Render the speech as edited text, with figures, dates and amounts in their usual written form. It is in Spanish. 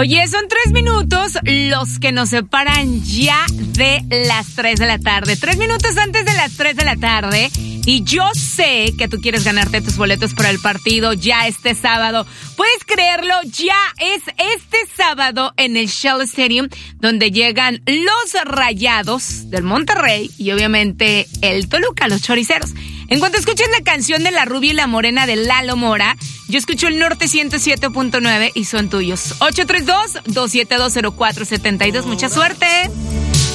Oye, son 3 minutos los que nos separan ya de las 3 de la tarde. 3 minutos antes de las 3 de la tarde. Y yo sé que tú quieres ganarte tus boletos para el partido ya este sábado. ¿Puedes creerlo? Ya es este sábado en el Shell Stadium, donde llegan los Rayados del Monterrey y obviamente el Toluca, los Choriceros. En cuanto escuches la canción de La Rubia y la Morena de Lalo Mora, yo escucho el Norte 107.9 y son tuyos. 832-2720472. Mucha suerte.